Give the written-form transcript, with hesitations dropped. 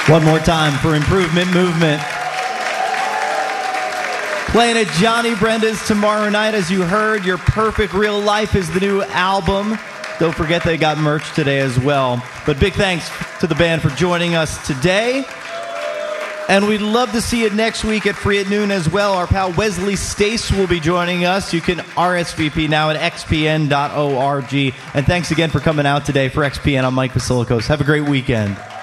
One more time for Improvement Movement. Playing at Johnny Brenda's tomorrow night. As you heard, Your Perfect Real Life is the new album. Don't forget they got merch today as well. But big thanks to the band for joining us today. And we'd love to see you next week at Free at Noon as well. Our pal Wesley Stace will be joining us. You can RSVP now at xpn.org. And thanks again for coming out today. For XPN, I'm Mike Basilikos. Have a great weekend.